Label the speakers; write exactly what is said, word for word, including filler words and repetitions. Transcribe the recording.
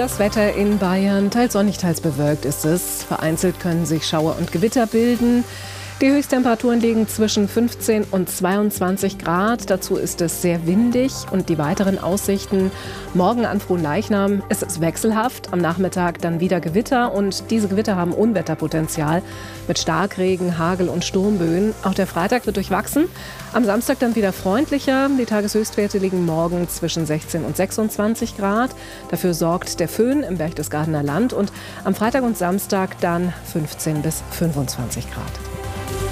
Speaker 1: Das Wetter in Bayern, teils sonnig, teils bewölkt ist es. Vereinzelt können sich Schauer und Gewitter bilden. Die Höchsttemperaturen liegen zwischen fünfzehn und zweiundzwanzig Grad. Dazu ist es sehr windig und die weiteren Aussichten. Morgen an Fronleichnam ist es wechselhaft. Am Nachmittag dann wieder Gewitter und diese Gewitter haben Unwetterpotenzial mit Starkregen, Hagel und Sturmböen. Auch der Freitag wird durchwachsen. Am Samstag dann wieder freundlicher. Die Tageshöchstwerte liegen morgen zwischen sechzehn und sechsundzwanzig Grad. Dafür sorgt der Föhn im Berchtesgadener Land und am Freitag und Samstag dann fünfzehn bis fünfundzwanzig Grad.